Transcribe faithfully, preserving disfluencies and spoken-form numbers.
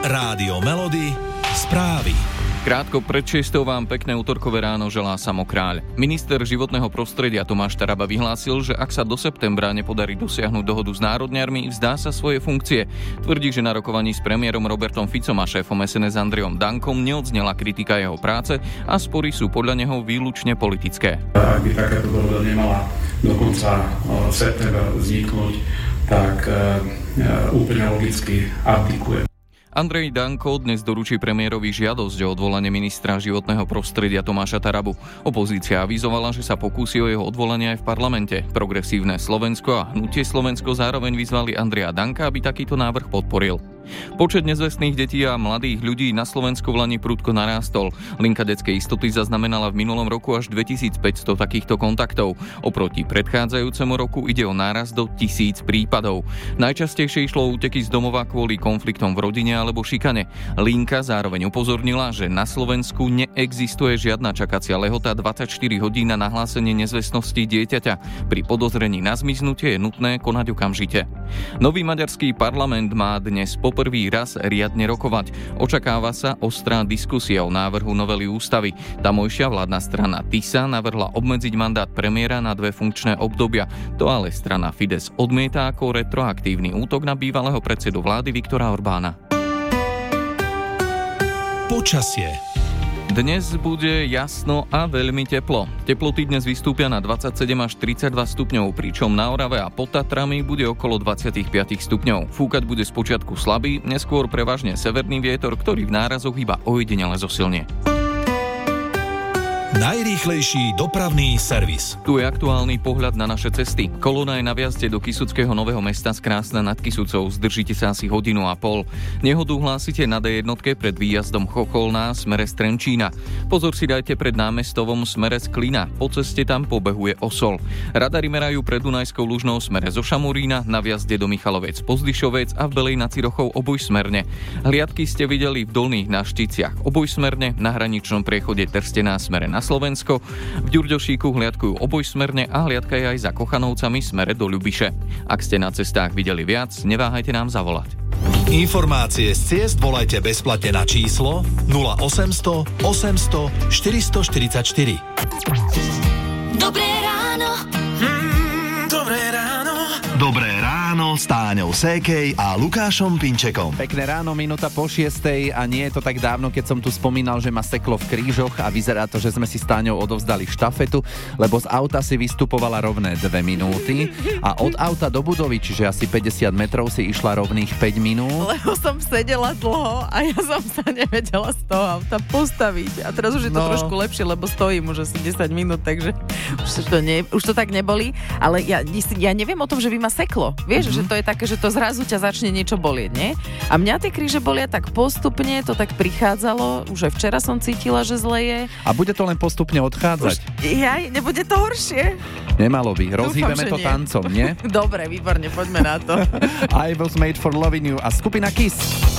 Rádio Melody, správy. Krátko pred šiestou vám pekné utorkové ráno želá Samo Kráľ. Minister životného prostredia Tomáš Taraba vyhlásil, že ak sa do septembra nepodarí dosiahnuť dohodu s národňarmi, vzdá sa svoje funkcie. Tvrdí, že na rokovaní s premiérom Robertom Ficom a šéfom es en es Andrejom Dankom neodznela kritika jeho práce a spory sú podľa neho výlučne politické. Ak by takáto dohoda nemala do konca septembra vzniknúť, tak uh, úplne logicky abdikuje. Andrej Danko dnes doručí premiérovi žiadosť o odvolanie ministra životného prostredia Tomáša Tarabu. Opozícia avizovala, že sa pokúsi o jeho odvolanie aj v parlamente. Progresívne Slovensko a Hnutie Slovensko zároveň vyzvali Andreja Danka, aby takýto návrh podporil. Počet nezvestných detí a mladých ľudí na Slovensku v lani prudko narástol. Linka detskej istoty zaznamenala v minulom roku až dvetisícpäťsto takýchto kontaktov. Oproti predchádzajúcemu roku ide o nárast do tisíc prípadov. Najčastejšie išlo o úteky z domova kvôli konfliktom v rodine alebo šikane. Linka zároveň upozornila, že na Slovensku neexistuje žiadna čakacia lehota dvadsaťštyri hodín na nahlásenie nezvestnosti dieťaťa. Pri podozrení na zmiznutie je nutné konať okamžite. Nový maďarský parlament má dnes po prvý raz riadne rokovať. Očakáva sa ostrá diskusia o návrhu novely ústavy. Tamojšia vládna strana TISA navrhla obmedziť mandát premiéra na dve funkčné obdobia. To ale strana Fides odmieta ako retroaktívny útok na bývalého predsedu vlády Viktora Orbána. Počasie. Dnes bude jasno a veľmi teplo. Teploty dnes vystúpia na dvadsaťsedem až tridsaťdva stupňov, pričom na Orave a pod Tatrami bude okolo dvadsaťpäť stupňov. Fúkať bude spočiatku slabý, neskôr prevažne severný vietor, ktorý v nárazoch iba ojedinele zosilnie. Najrýchlejší dopravný servis. Tu je aktuálny pohľad na naše cesty. Kolóna je na vjazde do Kysuckého Nového Mesta z Krásna nad Kysucou. Zdržíte sa asi hodinu a pol. Nehodu hlásite na dé jedna pred výjazdom Chocholná smere z Trenčína. Pozor si dajte pred námestovom smere z Klina. Po ceste tam pobehuje osol. Radary merajú pred Dunajskou Lužnou smere zo Šamorína, na vjazde do Michalovec Pozdyšovec a v Belej nad Cirochou obojsmerne. Hliadky ste videli v Dolných Našticiach obojsmerne, na hraničnom priechode Trstená smere na Slovensko. V Ďurďošíku hliadkujú obojsmerne a hliadka je aj za Kochanovcami smere do Ľubiše. Ak ste na cestách videli viac, neváhajte nám zavolať. Informácie z ciest volajte bezplatne na číslo nula osemsto osemsto štyristoštyridsaťštyri. Dobré ráno. Mm, dobré ráno. Dobré ráno s Táňou Sékej a Lukášom Pinčekom. Pekné ráno, minúta po šiestej a nie je to tak dávno, keď som tu spomínal, že ma seklo v krížoch a vyzerá to, že sme si s Táňou odovzdali štafetu, lebo z auta si vystupovala rovné dve minúty a od auta do budovy, čiže asi päťdesiat metrov, si išla rovných päť minút. Lebo som sedela dlho a ja som sa nevedela z toho auta postaviť. A teraz už je to no. trošku lepšie, lebo stojím už asi desať minút, takže už to, nie, už to tak neboli. Ale ja, ja neviem o tom, že by ma seklo. Vieš, mm-hmm. že to je také, že to zrazu ťa začne niečo bolieť, nie? A mňa tie kríže bolia tak postupne, to tak prichádzalo. Už aj včera som cítila, že zle je. A bude to len postupne odchádzať. Už, jaj, nebude to horšie? Nemalo by. Rozhýbeme to nie. Tancom, nie? Dobre, výborne, poďme na to. I was made for loving you a skupina Kiss.